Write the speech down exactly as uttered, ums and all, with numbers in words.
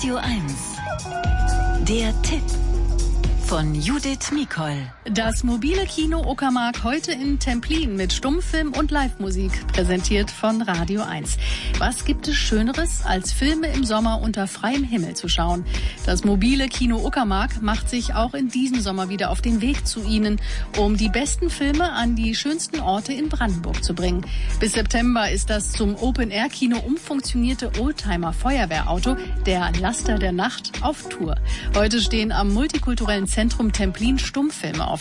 Radio eins. Der Tipp von Judith Mikol. Das mobile Kino Uckermark heute in Templin mit Stummfilm und Live-Musik, präsentiert von Radio eins. Was gibt es Schöneres, als Filme im Sommer unter freiem Himmel zu schauen? Das mobile Kino Uckermark macht sich auch in diesem Sommer wieder auf den Weg zu Ihnen, um die besten Filme an die schönsten Orte in Brandenburg zu bringen. Bis September ist das zum Open-Air-Kino umfunktionierte Oldtimer-Feuerwehrauto, der Laster der Nacht, auf Tour. Heute stehen am multikulturellen Zentrum Templin Stummfilme auf